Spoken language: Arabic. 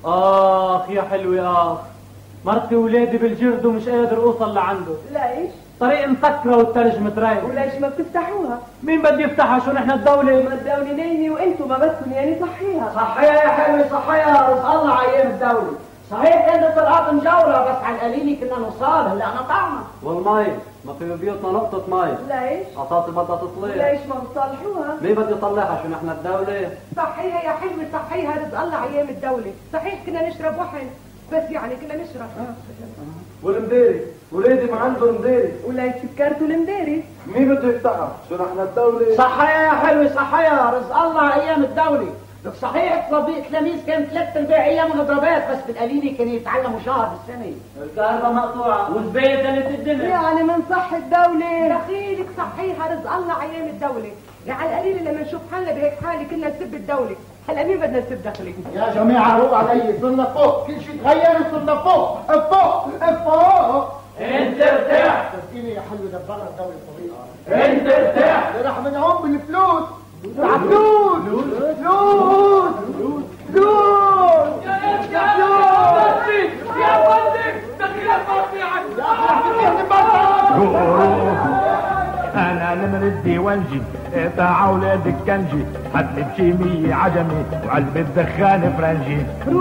اخ يا حلوي اخ، مرتي ولادي بالجرد ومش قادر اوصل لعنده. ليش؟ طريق مسكره والتلج مترايق. وليش ما بتفتحوها؟ مين بده يفتحها؟ شو نحن الدولة؟ ما الدولة نايمة وانتم ما بدكم يعني صحيها. صحيها يا حلوي صحيها، رزق الله على ايام الدولة. صحيح كانت طلعات مجاورة بس على القليل كنا نوصل، هلا قطعنا. والمي ما في ببيوتنا نقطة مي. ليش؟ قطاطي بدها تطلع. ليش ما بتصلحوها؟ مين بده يطلعها؟ شو نحن الدولة؟ صحيها يا حلوة صحيها، رزق الله على ايام الدولة. صحيح كنا نشرب وحل بس يعني كنا نشرب. والمديري ولادي ما عندهم مديري. وليش سكرتوا المداري؟ مين بده يفتحها؟ شو نحن الدولة؟ صحيها يا حلوي صحيها، رزق الله على ايام الدولة. لك صحيح التلاميذ كان 3/4 ايام اضرابات، بس بالقليل كانوا يتعلموا شهر بالسنة. الكهرباء مقطوعة والبيت اللي الدنيا. يعني من صح الدولة. دخيلك صحيحة، رزق الله على ايام الدولة. يعني على القليل لما نشوف حالنا بهيك حالة كنا نسب الدولة. هلا مين بدنا نسب دخلك؟ يا جماعة روق علي، صرنا فوق، كل شيء تغير وصرنا فوق فوق فوق. انت ارتاح. تسقيني يا حلوة دبرها الدولة طريقة. انت ارتاح. راح منعهم بالفلوس. فلوس فلوس فلوس. يا ولدي دخيلك مقطيعك. انا نمر الديوانجي تاع اولاد الكنجي، حد بشيمي عجمي وعلبة دخان فرنجي.